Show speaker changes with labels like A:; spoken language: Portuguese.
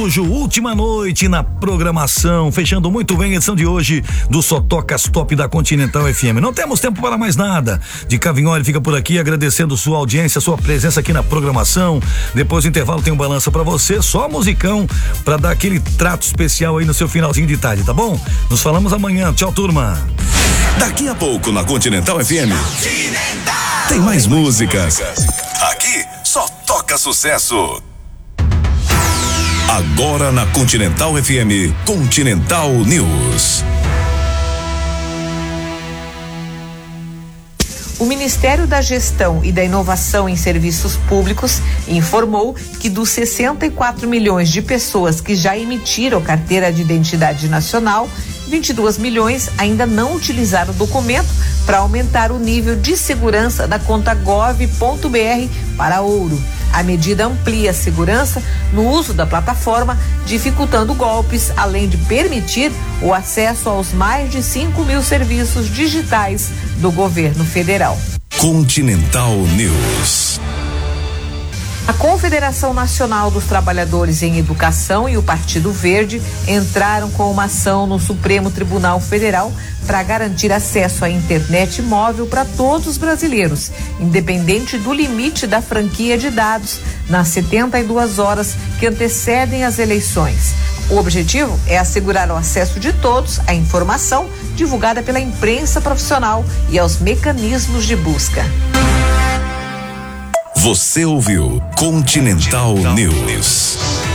A: Araújo, última noite na programação, fechando muito bem a edição de hoje do Só Tocas Top da Continental FM. Não temos tempo para mais nada. De Cavignoli fica por aqui agradecendo sua audiência, sua presença aqui na programação. Depois do intervalo tem um balanço para você, só musicão para dar aquele trato especial aí no seu finalzinho de tarde, tá bom? Nos falamos amanhã. Tchau, turma.
B: Daqui a pouco na Continental FM tem mais músicas. Aqui só toca sucesso. Agora na Continental FM, Continental News.
C: O Ministério da Gestão e da Inovação em Serviços Públicos informou que dos 64 milhões de pessoas que já emitiram carteira de identidade nacional, 22 milhões ainda não utilizaram o documento para aumentar o nível de segurança da conta gov.br para ouro. A medida amplia a segurança no uso da plataforma, dificultando golpes, além de permitir o acesso aos mais de 5 mil serviços digitais do governo federal.
B: Continental News.
C: A Confederação Nacional dos Trabalhadores em Educação e o Partido Verde entraram com uma ação no Supremo Tribunal Federal para garantir acesso à internet móvel para todos os brasileiros, independente do limite da franquia de dados, nas 72 horas que antecedem as eleições. O objetivo é assegurar o acesso de todos à informação divulgada pela imprensa profissional e aos mecanismos de busca.
B: Você ouviu Continental News.